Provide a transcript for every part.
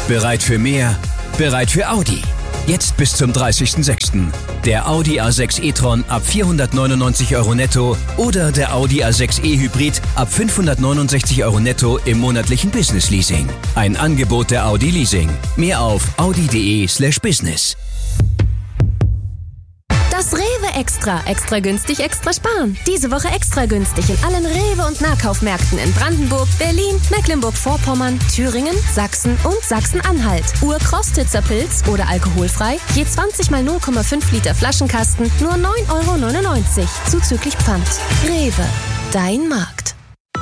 Bereit für mehr? Bereit für Audi. Jetzt bis zum 30.06. Der Audi A6 e-tron ab 499 € netto oder der Audi A6 e-Hybrid ab 569 € netto im monatlichen Business-Leasing. Ein Angebot der Audi Leasing. Mehr auf audi.de/business. Das Rewe Extra. Extra günstig, extra sparen. Diese Woche extra günstig in allen Rewe- und Nahkaufmärkten in Brandenburg, Berlin, Mecklenburg-Vorpommern, Thüringen, Sachsen und Sachsen-Anhalt. Urkostitzer Pilz oder alkoholfrei, je 20 mal 0,5 Liter Flaschenkasten, nur 9,99 € zuzüglich Pfand. Rewe, dein Markt.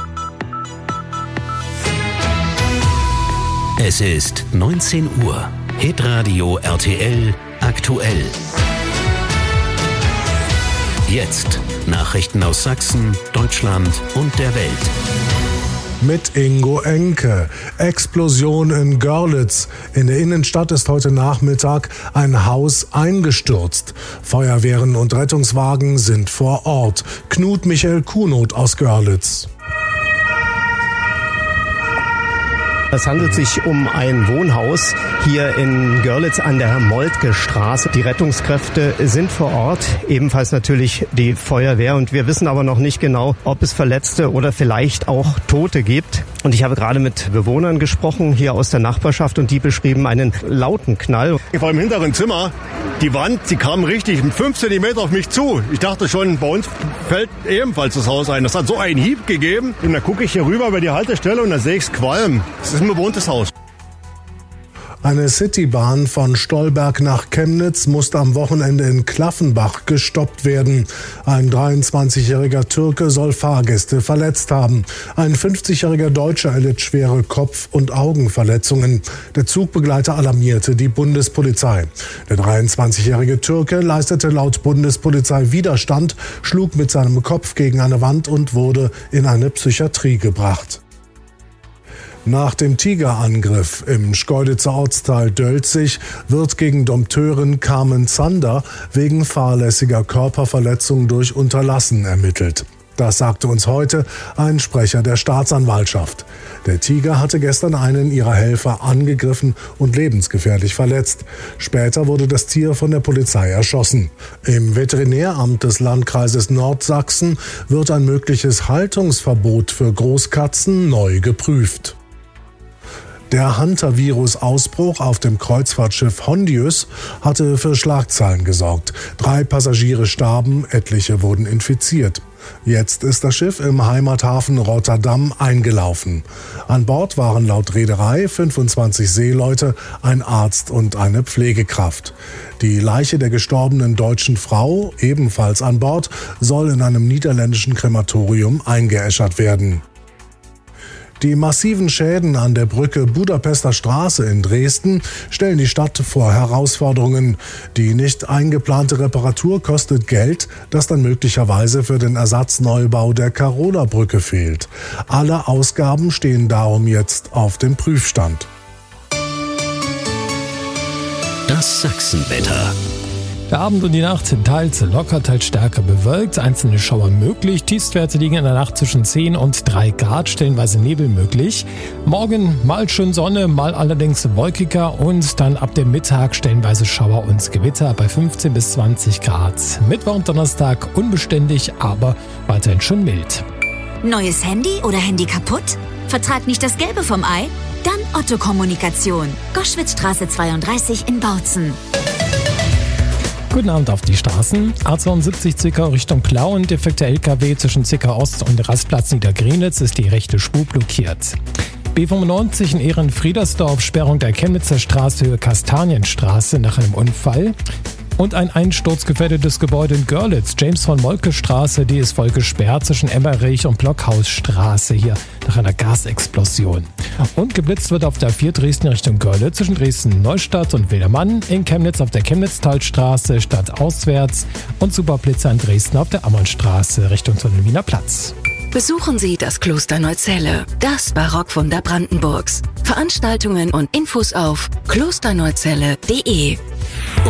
Es ist 19 Uhr. Hitradio RTL aktuell. Jetzt Nachrichten aus Sachsen, Deutschland und der Welt. Mit Ingo Enke. Explosion in Görlitz. In der Innenstadt ist heute Nachmittag ein Haus eingestürzt. Feuerwehren und Rettungswagen sind vor Ort. Knut Michael Kunoth aus Görlitz. Es handelt sich um ein Wohnhaus hier in Görlitz an der Moltke Straße. Die Rettungskräfte sind vor Ort, ebenfalls natürlich die Feuerwehr. Und wir wissen aber noch nicht genau, ob es Verletzte oder vielleicht auch Tote gibt. Und ich habe gerade mit Bewohnern gesprochen hier aus der Nachbarschaft und die beschrieben einen lauten Knall. Vor dem hinteren Zimmer, die Wand, die kam richtig mit 5 cm auf mich zu. Ich dachte schon, bei uns fällt ebenfalls das Haus ein. Das hat so einen Hieb gegeben. Und dann gucke ich hier rüber über die Haltestelle und da sehe ich Qualm. Das ist ein bewohntes Haus. Eine Citybahn von Stolberg nach Chemnitz musste am Wochenende in Klaffenbach gestoppt werden. Ein 23-jähriger Türke soll Fahrgäste verletzt haben. Ein 50-jähriger Deutscher erlitt schwere Kopf- und Augenverletzungen. Der Zugbegleiter alarmierte die Bundespolizei. Der 23-jährige Türke leistete laut Bundespolizei Widerstand, schlug mit seinem Kopf gegen eine Wand und wurde in eine Psychiatrie gebracht. Nach dem Tigerangriff im Schkeuditzer Ortsteil Dölzig wird gegen Dompteurin Carmen Zander wegen fahrlässiger Körperverletzung durch Unterlassen ermittelt. Das sagte uns heute ein Sprecher der Staatsanwaltschaft. Der Tiger hatte gestern einen ihrer Helfer angegriffen und lebensgefährlich verletzt. Später wurde das Tier von der Polizei erschossen. Im Veterinäramt des Landkreises Nordsachsen wird ein mögliches Haltungsverbot für Großkatzen neu geprüft. Der Hantavirus-Ausbruch auf dem Kreuzfahrtschiff Hondius hatte für Schlagzeilen gesorgt. 3 Passagiere starben, etliche wurden infiziert. Jetzt ist das Schiff im Heimathafen Rotterdam eingelaufen. An Bord waren laut Reederei 25 Seeleute, ein Arzt und eine Pflegekraft. Die Leiche der gestorbenen deutschen Frau, ebenfalls an Bord, soll in einem niederländischen Krematorium eingeäschert werden. Die massiven Schäden an der Brücke Budapester Straße in Dresden stellen die Stadt vor Herausforderungen. Die nicht eingeplante Reparatur kostet Geld, das dann möglicherweise für den Ersatzneubau der Karola-Brücke fehlt. Alle Ausgaben stehen darum jetzt auf dem Prüfstand. Das Sachsenwetter. Der Abend und die Nacht teils locker, teils stärker bewölkt, einzelne Schauer möglich. Tiefstwerte liegen in der Nacht zwischen 10 und 3 Grad, stellenweise Nebel möglich. Morgen mal schön Sonne, mal allerdings wolkiger und dann ab dem Mittag stellenweise Schauer und Gewitter bei 15 bis 20 Grad. Mittwoch und Donnerstag unbeständig, aber weiterhin schon mild. Neues Handy oder Handy kaputt? Vertrag nicht das Gelbe vom Ei? Dann Otto Kommunikation. Goschwitzstraße 32 in Bautzen. Guten Abend auf die Straßen. A72 Zwickau Richtung Plauen, defekter LKW zwischen Zwickau Ost und Rastplatz Niedergrenitz ist die rechte Spur blockiert. B95 in Ehrenfriedersdorf, Sperrung der Chemnitzer Straße Höhe Kastanienstraße nach einem Unfall. Und ein einsturzgefährdetes Gebäude in Görlitz, James-von-Moltke-Straße, die ist voll gesperrt zwischen Emmerich und Blockhausstraße hier nach einer Gasexplosion. Und geblitzt wird auf der 4 Dresden Richtung Görlitz zwischen Dresden-Neustadt und Wildermann, in Chemnitz auf der Chemnitztalstraße stadtauswärts und Superblitzer in Dresden auf der Ammernstraße Richtung Tunnelwiener Platz. Besuchen Sie das Kloster Neuzelle, das Barockwunder Brandenburgs. Veranstaltungen und Infos auf klosterneuzelle.de.